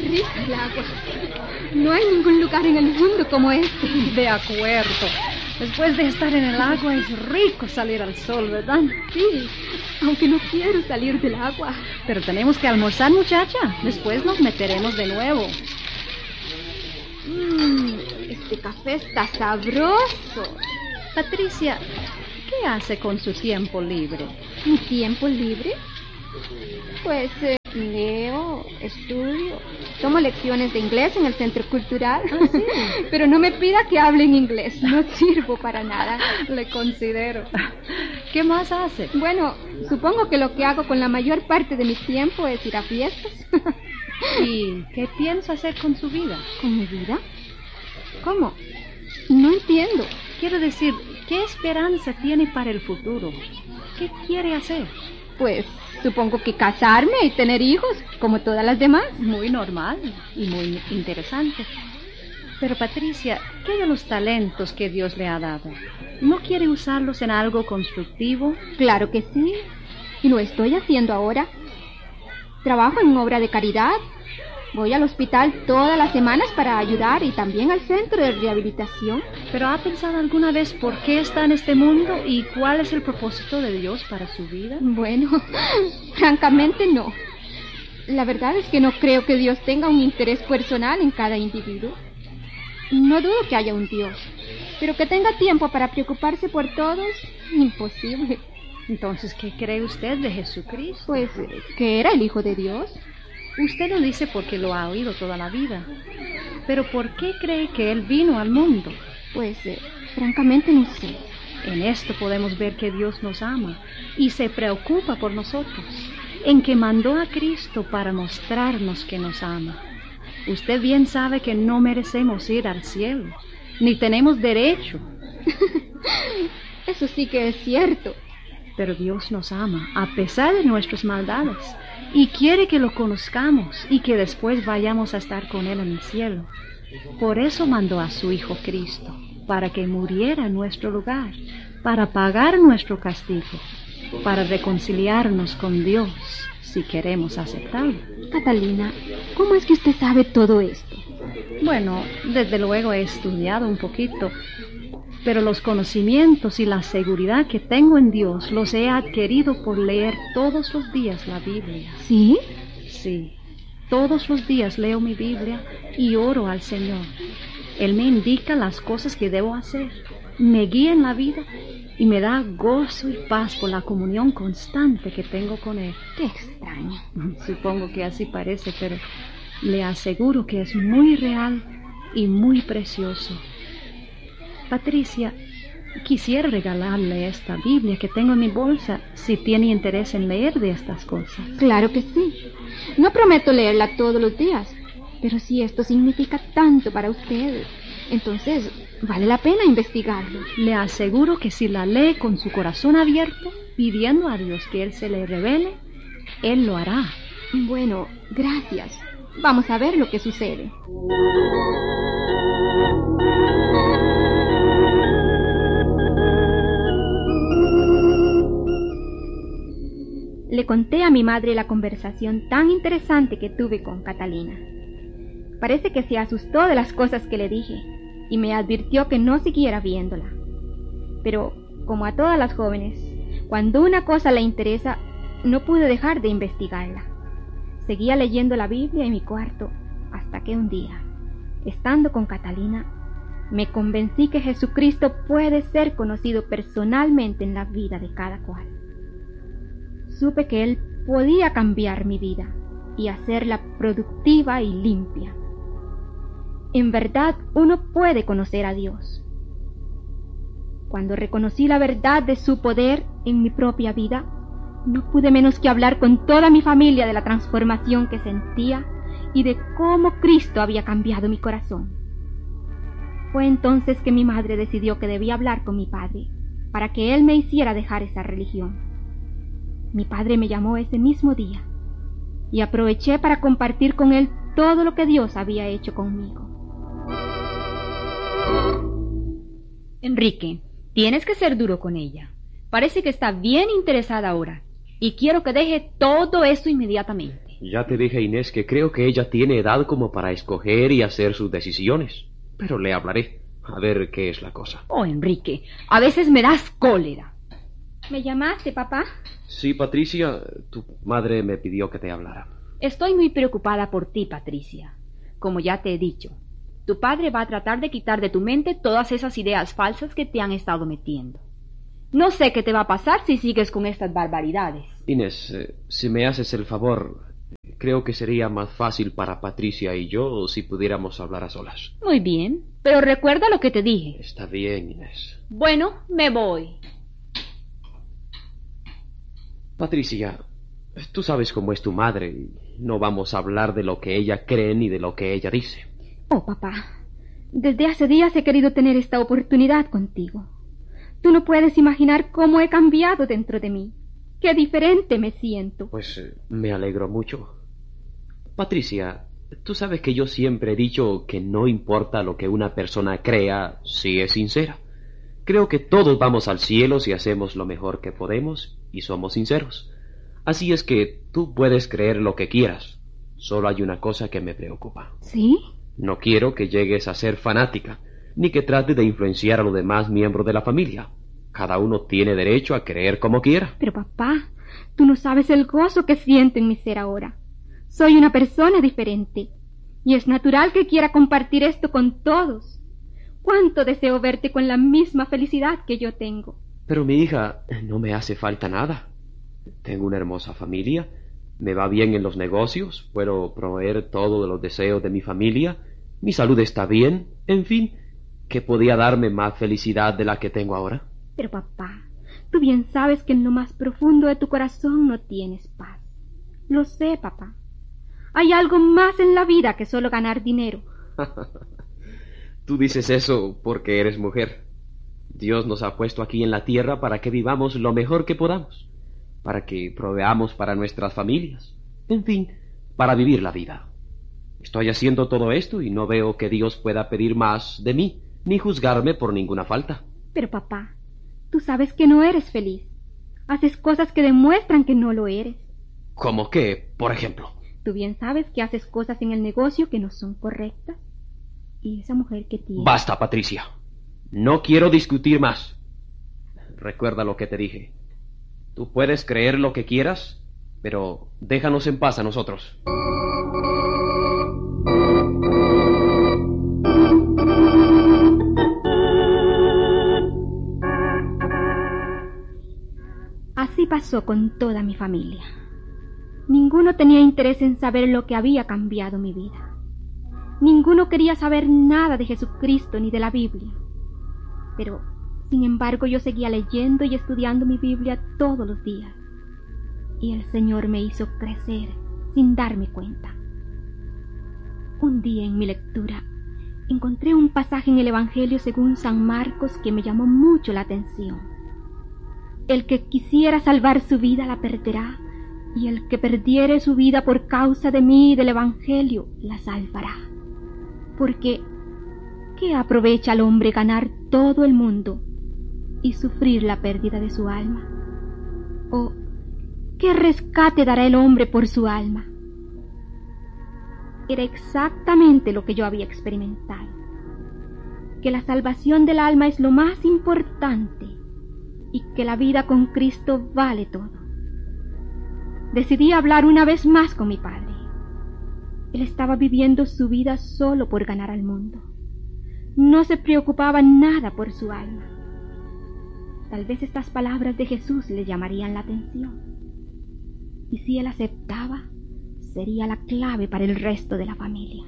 rico el agua. No hay ningún lugar en el mundo como este. De acuerdo. Después de estar en el agua es rico salir al sol, ¿verdad? Sí, aunque no quiero salir del agua. Pero tenemos que almorzar, muchacha. Después nos meteremos de nuevo. Este café está sabroso. Patricia, ¿qué hace con su tiempo libre? ¿Mi tiempo libre? Pues leo, estudio, tomo lecciones de inglés en el centro cultural. ¿Sí? Pero no me pida que hable en inglés, no sirvo para nada. Le considero. ¿Qué más hace? Bueno, supongo que lo que hago con la mayor parte de mi tiempo es ir a fiestas. ¿Y qué piensa hacer con su vida? ¿Con mi vida? ¿Cómo? No entiendo. Quiero decir, ¿qué esperanza tiene para el futuro? ¿Qué quiere hacer? Pues supongo que casarme y tener hijos, como todas las demás. Muy normal y muy interesante. Pero Patricia, ¿qué de los talentos que Dios le ha dado? ¿No quiere usarlos en algo constructivo? Claro que sí. Y lo estoy haciendo ahora. Trabajo en obra de caridad. Voy al hospital todas las semanas para ayudar y también al centro de rehabilitación. ¿Pero ha pensado alguna vez por qué está en este mundo y cuál es el propósito de Dios para su vida? Bueno, francamente no. La verdad es que no creo que Dios tenga un interés personal en cada individuo. No dudo que haya un Dios, pero que tenga tiempo para preocuparse por todos, imposible. Entonces, ¿qué cree usted de Jesucristo? Pues que era el Hijo de Dios. Usted lo dice porque lo ha oído toda la vida. Pero ¿por qué cree que Él vino al mundo? Pues, francamente no sé. En esto podemos ver que Dios nos ama y se preocupa por nosotros, en que mandó a Cristo para mostrarnos que nos ama. Usted bien sabe que no merecemos ir al cielo, ni tenemos derecho. Eso sí que es cierto. Pero Dios nos ama, a pesar de nuestras maldades, y quiere que lo conozcamos y que después vayamos a estar con Él en el cielo. Por eso mandó a su Hijo Cristo, para que muriera en nuestro lugar, para pagar nuestro castigo, para reconciliarnos con Dios, si queremos aceptarlo. Catalina, ¿cómo es que usted sabe todo esto? Bueno, desde luego he estudiado un poquito, pero los conocimientos y la seguridad que tengo en Dios los he adquirido por leer todos los días la Biblia. ¿Sí? Sí, todos los días leo mi Biblia y oro al Señor. Él me indica las cosas que debo hacer, me guía en la vida y me da gozo y paz por la comunión constante que tengo con Él. Qué extraño. Supongo que así parece, pero le aseguro que es muy real y muy precioso. Patricia, quisiera regalarle esta Biblia que tengo en mi bolsa si tiene interés en leer de estas cosas. Claro que sí. No prometo leerla todos los días, pero si esto significa tanto para usted, entonces vale la pena investigarlo. Le aseguro que si la lee con su corazón abierto, pidiendo a Dios que Él se le revele, Él lo hará. Bueno, gracias. Vamos a ver lo que sucede. Le conté a mi madre la conversación tan interesante que tuve con Catalina. Parece que se asustó de las cosas que le dije y me advirtió que no siguiera viéndola. Pero, como a todas las jóvenes, cuando una cosa le interesa, no pude dejar de investigarla. Seguía leyendo la Biblia en mi cuarto hasta que un día, estando con Catalina, me convencí que Jesucristo puede ser conocido personalmente en la vida de cada cual. Supe que Él podía cambiar mi vida y hacerla productiva y limpia. En verdad, uno puede conocer a Dios. Cuando reconocí la verdad de su poder en mi propia vida, no pude menos que hablar con toda mi familia de la transformación que sentía y de cómo Cristo había cambiado mi corazón. Fue entonces que mi madre decidió que debía hablar con mi padre para que él me hiciera dejar esa religión. Mi padre me llamó ese mismo día y aproveché para compartir con él todo lo que Dios había hecho conmigo. Enrique, tienes que ser duro con ella. Parece que está bien interesada ahora y quiero que deje todo eso inmediatamente. Ya te dije, Inés, que creo que ella tiene edad como para escoger y hacer sus decisiones. Pero le hablaré, a ver qué es la cosa. Oh, Enrique, a veces me das cólera. ¿Me llamaste, papá? Sí, Patricia, tu madre me pidió que te hablara. Estoy muy preocupada por ti, Patricia. Como ya te he dicho, tu padre va a tratar de quitar de tu mente todas esas ideas falsas que te han estado metiendo. No sé qué te va a pasar si sigues con estas barbaridades. Inés, si me haces el favor, creo que sería más fácil para Patricia y yo si pudiéramos hablar a solas. Muy bien, pero recuerda lo que te dije. Está bien, Inés. Bueno, me voy. Patricia, tú sabes cómo es tu madre y no vamos a hablar de lo que ella cree ni de lo que ella dice. Oh, papá, desde hace días he querido tener esta oportunidad contigo. Tú no puedes imaginar cómo he cambiado dentro de mí. Qué diferente me siento. Pues me alegro mucho. Patricia, tú sabes que yo siempre he dicho que no importa lo que una persona crea si es sincera. Creo que todos vamos al cielo si hacemos lo mejor que podemos y somos sinceros. Así es que tú puedes creer lo que quieras. Solo hay una cosa que me preocupa. ¿Sí? No quiero que llegues a ser fanática, ni que trates de influenciar a los demás miembros de la familia. Cada uno tiene derecho a creer como quiera. Pero papá, tú no sabes el gozo que siento en mi ser ahora. Soy una persona diferente, y es natural que quiera compartir esto con todos. Cuánto deseo verte con la misma felicidad que yo tengo. Pero mi hija, no me hace falta nada. Tengo una hermosa familia, me va bien en los negocios, puedo proveer todos los deseos de mi familia, mi salud está bien, en fin, ¿qué podía darme más felicidad de la que tengo ahora? Pero papá, tú bien sabes que en lo más profundo de tu corazón no tienes paz. Lo sé, papá. Hay algo más en la vida que solo ganar dinero. Tú dices eso porque eres mujer. Dios nos ha puesto aquí en la tierra para que vivamos lo mejor que podamos, para que proveamos para nuestras familias, en fin, para vivir la vida. Estoy haciendo todo esto y no veo que Dios pueda pedir más de mí, ni juzgarme por ninguna falta. Pero papá, tú sabes que no eres feliz. Haces cosas que demuestran que no lo eres. ¿Cómo qué, por ejemplo? Tú bien sabes que haces cosas en el negocio que no son correctas. Y esa mujer que tienes... Basta, Patricia. No quiero discutir más. Recuerda lo que te dije. Tú puedes creer lo que quieras, pero déjanos en paz a nosotros. Así pasó con toda mi familia. Ninguno tenía interés en saber lo que había cambiado mi vida. Ninguno quería saber nada de Jesucristo ni de la Biblia. Pero, sin embargo, yo seguía leyendo y estudiando mi Biblia todos los días. Y el Señor me hizo crecer sin darme cuenta. Un día en mi lectura encontré un pasaje en el Evangelio según San Marcos que me llamó mucho la atención. El que quisiera salvar su vida la perderá, y el que perdiere su vida por causa de mí y del Evangelio la salvará. Porque, ¿qué aprovecha al hombre ganar todo el mundo y sufrir la pérdida de su alma? ¿O qué rescate dará el hombre por su alma? Era exactamente lo que yo había experimentado, que la salvación del alma es lo más importante y que la vida con Cristo vale todo. Decidí hablar una vez más con mi padre. Él estaba viviendo su vida solo por ganar al mundo. No se preocupaba nada por su alma. Tal vez estas palabras de Jesús le llamarían la atención. Y si él aceptaba, sería la clave para el resto de la familia.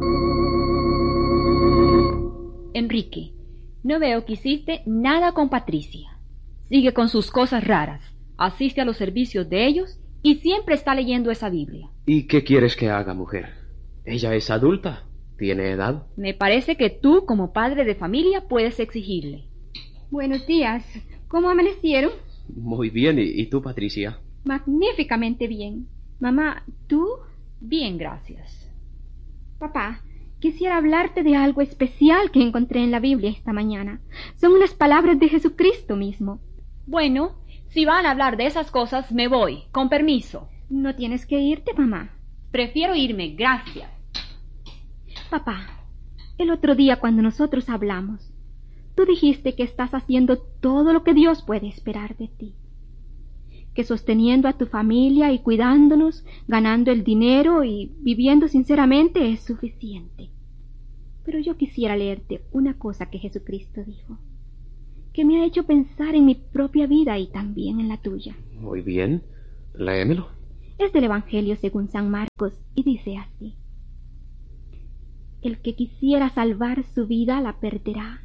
Enrique, no veo que hiciste nada con Patricia. Sigue con sus cosas raras, asiste a los servicios de ellos y siempre está leyendo esa Biblia. ¿Y qué quieres que haga, mujer? Ella es adulta, tiene edad. Me parece que tú, como padre de familia, puedes exigirle. Buenos días. ¿Cómo amanecieron? Muy bien, ¿y tú, Patricia? Magníficamente bien. Mamá, ¿tú? Bien, gracias. Papá, quisiera hablarte de algo especial que encontré en la Biblia esta mañana. Son unas palabras de Jesucristo mismo. Bueno, si van a hablar de esas cosas, me voy. Con permiso. No tienes que irte, mamá. Prefiero irme, gracias. Papá, el otro día cuando nosotros hablamos, tú dijiste que estás haciendo todo lo que Dios puede esperar de ti. Que sosteniendo a tu familia y cuidándonos, ganando el dinero y viviendo sinceramente es suficiente. Pero yo quisiera leerte una cosa que Jesucristo dijo, que me ha hecho pensar en mi propia vida y también en la tuya. Muy bien, léemelo. Es del Evangelio según San Marcos y dice así: el que quisiera salvar su vida la perderá,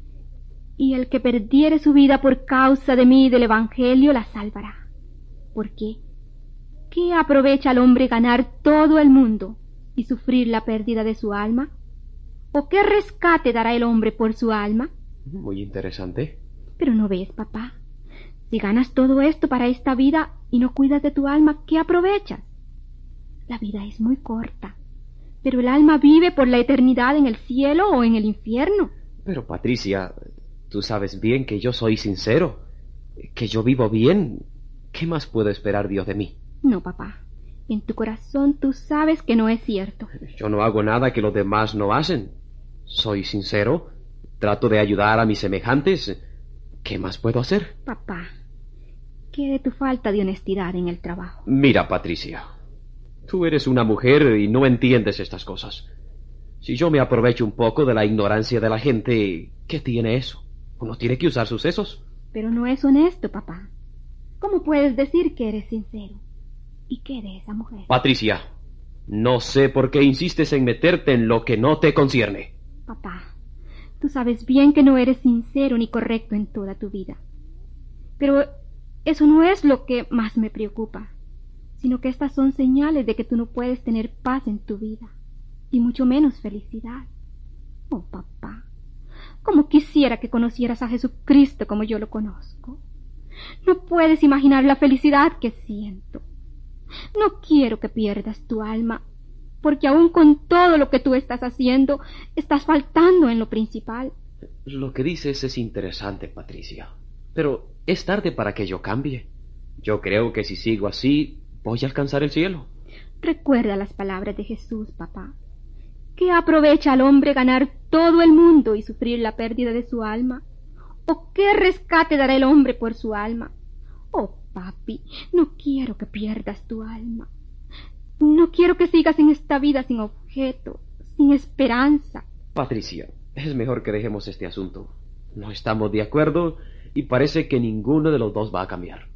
y el que perdiere su vida por causa de mí y del Evangelio la salvará. ¿Por qué? ¿Qué aprovecha al hombre ganar todo el mundo y sufrir la pérdida de su alma? ¿O qué rescate dará el hombre por su alma? Muy interesante. Pero no ves, papá, si ganas todo esto para esta vida y no cuidas de tu alma, ¿qué aprovechas? La vida es muy corta, pero el alma vive por la eternidad en el cielo o en el infierno. Pero Patricia, tú sabes bien que yo soy sincero, que yo vivo bien. ¿Qué más puede esperar Dios de mí? No, papá, en tu corazón tú sabes que no es cierto. Yo no hago nada que los demás no hacen. Soy sincero, trato de ayudar a mis semejantes. ¿Qué más puedo hacer? Papá, ¿qué de tu falta de honestidad en el trabajo? Mira, Patricia, tú eres una mujer y no entiendes estas cosas. Si yo me aprovecho un poco de la ignorancia de la gente, ¿qué tiene eso? Uno tiene que usar sus sesos. Pero no es honesto, papá. ¿Cómo puedes decir que eres sincero? ¿Y qué de esa mujer? Patricia, no sé por qué insistes en meterte en lo que no te concierne. Papá, tú sabes bien que no eres sincero ni correcto en toda tu vida. Pero eso no es lo que más me preocupa, sino que estas son señales de que tú no puedes tener paz en tu vida, y mucho menos felicidad. Oh, papá, cómo quisiera que conocieras a Jesucristo como yo lo conozco. No puedes imaginar la felicidad que siento. No quiero que pierdas tu alma, porque aun con todo lo que tú estás haciendo, estás faltando en lo principal. Lo que dices es interesante, Patricia, pero es tarde para que yo cambie. Yo creo que si sigo así, voy a alcanzar el cielo. Recuerda las palabras de Jesús, papá. ¿Qué aprovecha al hombre ganar todo el mundo y sufrir la pérdida de su alma? ¿O qué rescate dará el hombre por su alma? Oh, papi, no quiero que pierdas tu alma. No quiero que sigas en esta vida sin objeto, sin esperanza. Patricia, es mejor que dejemos este asunto. No estamos de acuerdo y parece que ninguno de los dos va a cambiar.